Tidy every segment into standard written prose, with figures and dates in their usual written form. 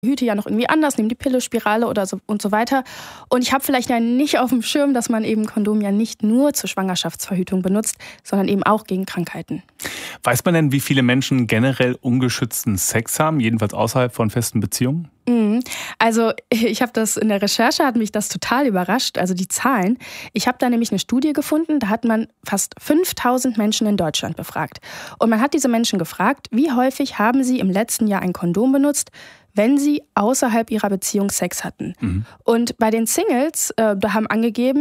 Hüte ja noch irgendwie anders, nehmen die Pille, Spirale oder so und so weiter. Und ich habe vielleicht ja nicht auf dem Schirm, dass man eben Kondom ja nicht nur zur Schwangerschaftsverhütung benutzt, sondern eben auch gegen Krankheiten. Weiß man denn, wie viele Menschen generell ungeschützten Sex haben, jedenfalls außerhalb von festen Beziehungen? Also ich habe das in der Recherche, hat mich das total überrascht, also die Zahlen. Ich habe da nämlich eine Studie gefunden, da hat man fast 5000 Menschen in Deutschland befragt. Und man hat diese Menschen gefragt, wie häufig haben sie im letzten Jahr ein Kondom benutzt, wenn sie außerhalb ihrer Beziehung Sex hatten. Und bei den Singles, da haben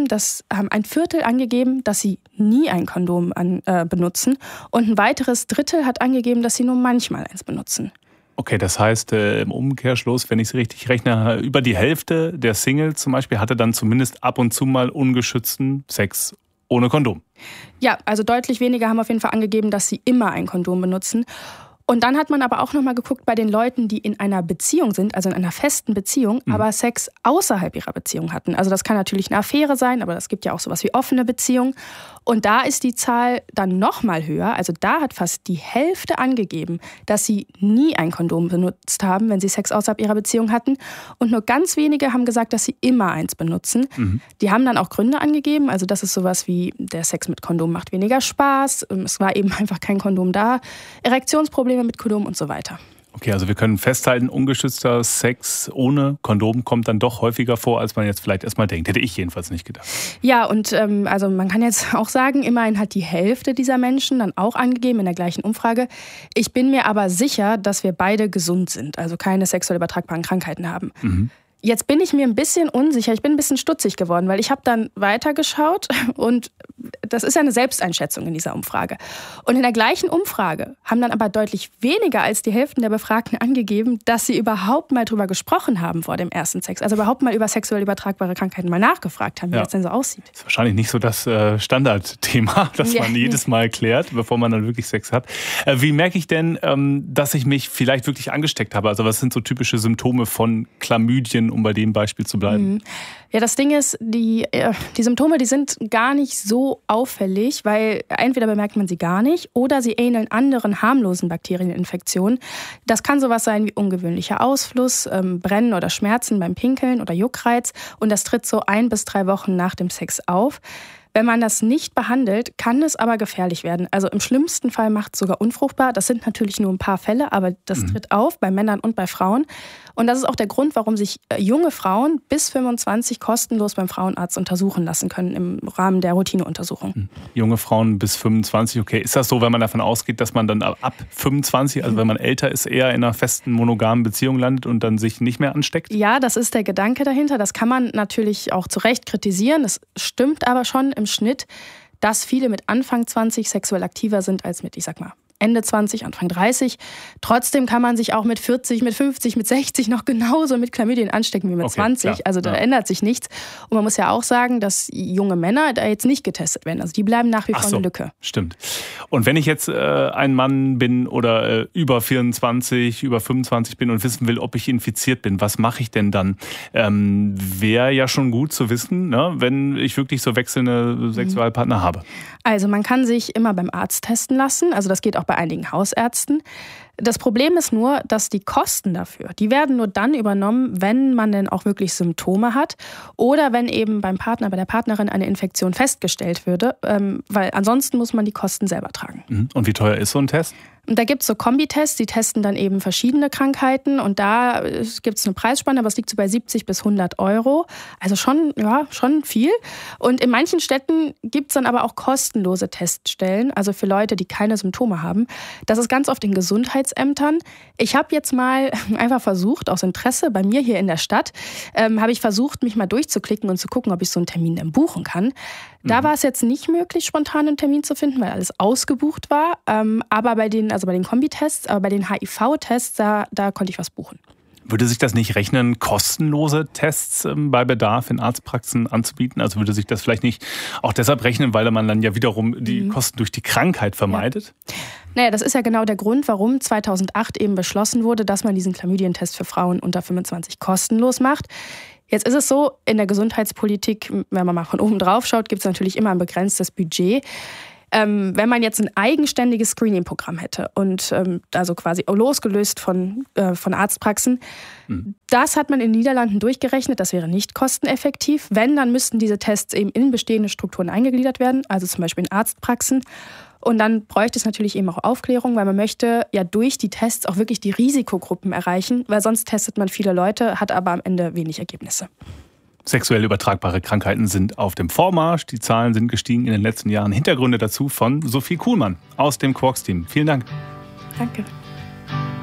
ein Viertel angegeben, dass sie nie ein Kondom benutzen. Und ein weiteres Drittel hat angegeben, dass sie nur manchmal eins benutzen. Okay, das heißt im Umkehrschluss, wenn ich es richtig rechne, über die Hälfte der Singles zum Beispiel hatte dann zumindest ab und zu mal ungeschützten Sex ohne Kondom. Ja, also deutlich weniger haben auf jeden Fall angegeben, dass sie immer ein Kondom benutzen. Und dann hat man aber auch nochmal geguckt bei den Leuten, die in einer Beziehung sind, also in einer festen Beziehung, aber Sex außerhalb ihrer Beziehung hatten. Also das kann natürlich eine Affäre sein, aber es gibt ja auch sowas wie offene Beziehungen. Und da ist die Zahl dann nochmal höher. Also da hat fast die Hälfte angegeben, dass sie nie ein Kondom benutzt haben, wenn sie Sex außerhalb ihrer Beziehung hatten. Und nur ganz wenige haben gesagt, dass sie immer eins benutzen. Die haben dann auch Gründe angegeben. Also das ist sowas wie, der Sex mit Kondom macht weniger Spaß. Es war eben einfach kein Kondom da. Erektionsprobleme mit Kondom und so weiter. Okay, also wir können festhalten, ungeschützter Sex ohne Kondom kommt dann doch häufiger vor, als man jetzt vielleicht erstmal denkt. Hätte ich jedenfalls nicht gedacht. Ja, und also man kann jetzt auch sagen, immerhin hat die Hälfte dieser Menschen dann auch angegeben in der gleichen Umfrage. Ich bin mir aber sicher, dass wir beide gesund sind, also keine sexuell übertragbaren Krankheiten haben. Jetzt bin ich mir ein bisschen unsicher, ich bin ein bisschen stutzig geworden, weil ich habe dann weitergeschaut und das ist ja eine Selbsteinschätzung in dieser Umfrage. Und in der gleichen Umfrage haben dann aber deutlich weniger als die Hälfte der Befragten angegeben, dass sie überhaupt mal drüber gesprochen haben vor dem ersten Sex. Also überhaupt mal über sexuell übertragbare Krankheiten mal nachgefragt haben, wie das denn so aussieht. Das ist wahrscheinlich nicht so das Standardthema, das man jedes Mal klärt, bevor man dann wirklich Sex hat. Wie merke ich denn, dass ich mich vielleicht wirklich angesteckt habe? Also was sind so typische Symptome von Chlamydien, um bei dem Beispiel zu bleiben? Ja, das Ding ist, die Symptome, die sind gar nicht so auffällig, weil entweder bemerkt man sie gar nicht oder sie ähneln anderen harmlosen Bakterieninfektionen. Das kann sowas sein wie ungewöhnlicher Ausfluss, Brennen oder Schmerzen beim Pinkeln oder Juckreiz und das tritt so 1 bis 3 Wochen nach dem Sex auf. Wenn man das nicht behandelt, kann es aber gefährlich werden. Also im schlimmsten Fall macht es sogar unfruchtbar. Das sind natürlich nur ein paar Fälle, aber das tritt auf bei Männern und bei Frauen. Und das ist auch der Grund, warum sich junge Frauen bis 25 kostenlos beim Frauenarzt untersuchen lassen können im Rahmen der Routineuntersuchung. Junge Frauen bis 25, okay. Ist das so, wenn man davon ausgeht, dass man dann ab 25, also wenn man älter ist, eher in einer festen monogamen Beziehung landet und dann sich nicht mehr ansteckt? Ja, das ist der Gedanke dahinter. Das kann man natürlich auch zu Recht kritisieren. Das stimmt aber schon im Schnitt, dass viele mit Anfang 20 sexuell aktiver sind als mit, ich sag mal, Ende 20, Anfang 30. Trotzdem kann man sich auch mit 40, mit 50, mit 60 noch genauso mit Chlamydien anstecken wie mit 20. Klar. Also da ändert sich nichts. Und man muss ja auch sagen, dass junge Männer da jetzt nicht getestet werden. Also die bleiben nach wie vor eine Lücke. Stimmt. Und wenn ich jetzt ein Mann bin oder über 24, über 25 bin und wissen will, ob ich infiziert bin, was mache ich denn dann? Wäre ja schon gut zu wissen, ne, wenn ich wirklich so wechselnde Sexualpartner habe. Also man kann sich immer beim Arzt testen lassen. Also das geht auch bei einigen Hausärzten. Das Problem ist nur, dass die Kosten dafür, die werden nur dann übernommen, wenn man denn auch wirklich Symptome hat oder wenn eben beim Partner, bei der Partnerin eine Infektion festgestellt würde, weil ansonsten muss man die Kosten selber tragen. Und wie teuer ist so ein Test? Und da gibt es so Kombitests, die testen dann eben verschiedene Krankheiten und da gibt es eine Preisspanne, aber es liegt so bei 70 bis 100 Euro. Also schon viel. Und in manchen Städten gibt es dann aber auch kostenlose Teststellen, also für Leute, die keine Symptome haben. Das ist ganz oft in Gesundheitsämtern. Ich habe jetzt mal einfach versucht, aus Interesse bei mir hier in der Stadt, habe ich versucht, mich mal durchzuklicken und zu gucken, ob ich so einen Termin dann buchen kann. Da war es jetzt nicht möglich, spontan einen Termin zu finden, weil alles ausgebucht war. Aber bei den Kombitests, aber bei den HIV-Tests, da konnte ich was buchen. Würde sich das nicht rechnen, kostenlose Tests bei Bedarf in Arztpraxen anzubieten? Also würde sich das vielleicht nicht auch deshalb rechnen, weil man dann ja wiederum die Kosten durch die Krankheit vermeidet? Ja. Naja, das ist ja genau der Grund, warum 2008 eben beschlossen wurde, dass man diesen Chlamydientest für Frauen unter 25 kostenlos macht. Jetzt ist es so, in der Gesundheitspolitik, wenn man mal von oben drauf schaut, gibt es natürlich immer ein begrenztes Budget. Wenn man jetzt ein eigenständiges Screening-Programm hätte und also quasi losgelöst von Arztpraxen, das hat man in den Niederlanden durchgerechnet, das wäre nicht kosteneffektiv. Wenn, dann müssten diese Tests eben in bestehende Strukturen eingegliedert werden, also zum Beispiel in Arztpraxen. Und dann bräuchte es natürlich eben auch Aufklärung, weil man möchte ja durch die Tests auch wirklich die Risikogruppen erreichen, weil sonst testet man viele Leute, hat aber am Ende wenig Ergebnisse. Sexuell übertragbare Krankheiten sind auf dem Vormarsch. Die Zahlen sind gestiegen in den letzten Jahren. Hintergründe dazu von Sophie Kuhlmann aus dem Quarks-Team. Vielen Dank. Danke.